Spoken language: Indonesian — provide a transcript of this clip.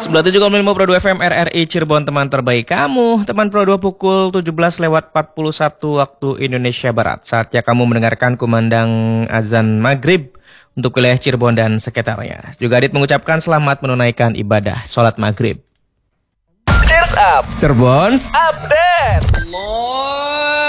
97,5 Pro 2 FM RRI Cirebon, teman terbaik kamu. Teman Pro 2 pukul 17:41 waktu Indonesia Barat. Saatnya kamu mendengarkan kumandang azan maghrib untuk wilayah Cirebon dan sekitarnya. Juga Adit mengucapkan selamat menunaikan ibadah sholat maghrib. Cheers up, Cirebon update.